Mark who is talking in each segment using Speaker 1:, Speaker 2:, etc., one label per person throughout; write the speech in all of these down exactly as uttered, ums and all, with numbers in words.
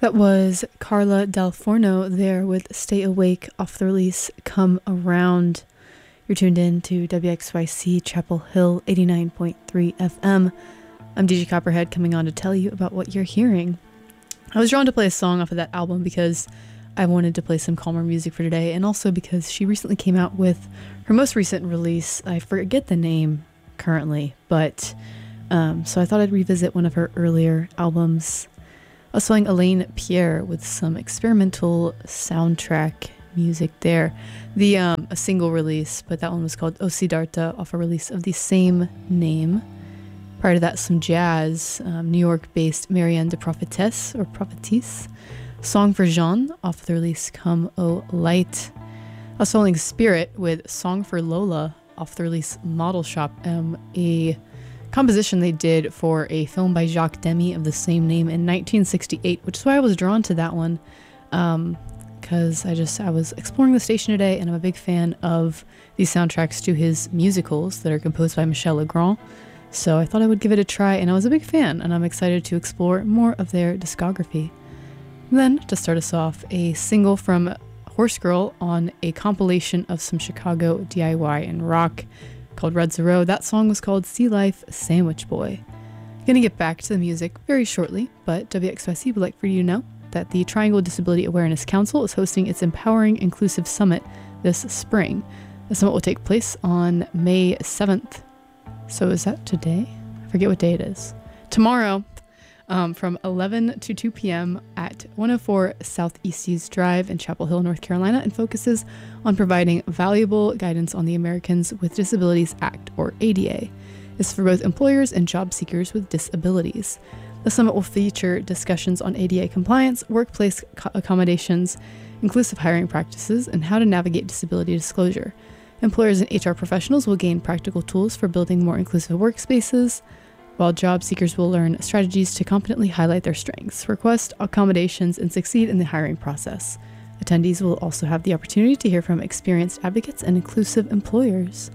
Speaker 1: That was Carla Del Forno there with Stay Awake off the release Come Around. You're tuned in to W X Y C Chapel Hill eighty-nine point three F M. I'm D J Copperhead coming on to tell you about what you're hearing. I was drawn to play a song off of that album because I wanted to play some calmer music for today, and also because she recently came out with her most recent release. I forget the name currently, but um, so I thought I'd revisit one of her earlier albums. I was playing Elaine Pierre with some experimental soundtrack music there. The um, a single release, but that one was called O Siddhartha off a release of the same name. Prior to that, some jazz, um, New York-based Marianne de Prophetess or Prophetess. Song for Jean off the release Come O Light. I was following Spirit with Song for Lola off the release Model Shop, um, a composition they did for a film by Jacques Demy of the same name in nineteen sixty-eight, which is why I was drawn to that one, um, because I just I was exploring the station today, and I'm a big fan of these soundtracks to his musicals that are composed by Michel Legrand. So I thought I would give it a try, and I was a big fan, and I'm excited to explore more of their discography. And then, to start us off, a single from Horse Girl on a compilation of some Chicago D I Y and rock called Red Zero. That song was called Sea Life Sandwich Boy. I'm going to get back to the music very shortly, but W X Y C would like for you to know that the Triangle Disability Awareness Council is hosting its Empowering Inclusive Summit this spring. The summit will take place on May seventh. So is that today? I forget what day it is. Tomorrow, um, from eleven to two p.m. at one oh four Southeast East Drive in Chapel Hill, North Carolina, and focuses on providing valuable guidance on the Americans with Disabilities Act, or A D A. It's for both employers and job seekers with disabilities. The summit will feature discussions on A D A compliance, workplace co- accommodations, inclusive hiring practices, and how to navigate disability disclosure. Employers and H R professionals will gain practical tools for building more inclusive workspaces, while job seekers will learn strategies to competently highlight their strengths, request accommodations, and succeed in the hiring process. Attendees will also have the opportunity to hear from experienced advocates and inclusive employers.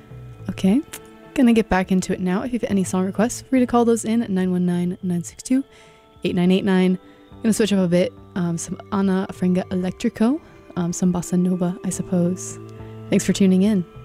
Speaker 1: Okay, gonna get back into it now. If you have any song requests, feel free to call those in at nine one nine, nine six two, eight nine eight nine. Gonna switch up a bit, um, some Ana Frenga Electrico, um, some bossa nova, I suppose. Thanks for tuning in.